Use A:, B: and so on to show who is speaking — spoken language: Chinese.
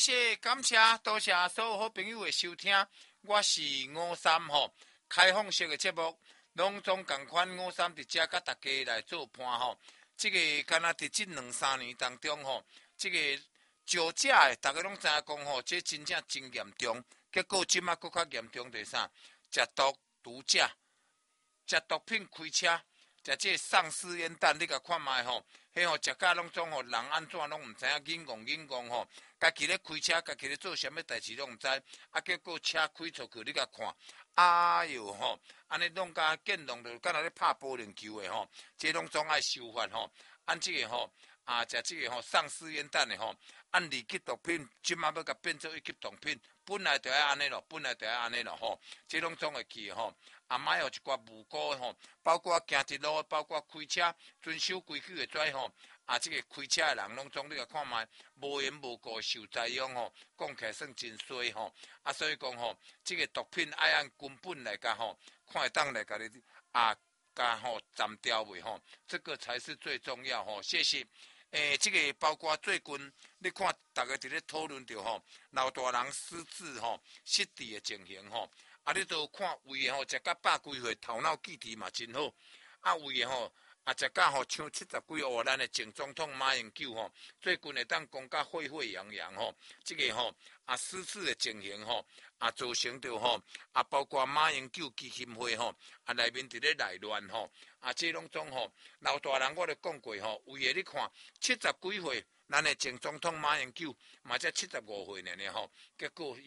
A: 谢感谢，多谢所有好朋友的收听。我是53吼，开放式的节目，拢总共款53伫遮甲大家来做伴吼。这个敢若伫这2-3年当中吼，这个酒驾的，大家拢知影讲吼，这真正真严重。结果即马搁较严重伫啥？食毒、毒驾、食毒品开车。食这丧尸烟弹，你甲看卖吼，迄吼食甲拢总吼人安怎拢毋知影，硬戆吼，家己咧开车，家己咧做啥物代志拢毋知，啊结果车开出去，你甲看，哎哟吼，安尼拢甲见弄着，敢若咧拍保龄球的吼，这拢总爱修法吼，按这个吼食这个吼丧尸烟弹的吼，按二级毒品，即马要甲变做1级毒品，本来就爱安尼咯，吼，这拢总会去吼。莫有一寡无辜吼，包括行一路，包括开车遵守规矩的跩吼，这个开车的人拢总你甲看卖，无缘无故受灾殃吼，讲起来算真衰吼。所以讲吼，这个毒品爱按根本来甲吼，看会当来甲你甲吼斩掉位吼，这个才是最重要吼。谢谢。这个包括最近你看，大家伫咧讨论着吼，老大人失智吼、失智的情形吼。你都看为的吼，食到100几岁，头脑记忆嘛真好。为的吼，食到吼像70几岁，咱的前总统马英九吼，最近会当讲甲沸沸扬扬吼，这个吼失智的情形吼，造成着吼包括马英九基金会吼内面伫咧内乱吼，这拢总吼老大人我都讲过吼，为的你看70几岁，咱的前总统马英九嘛才75岁呢吼，结果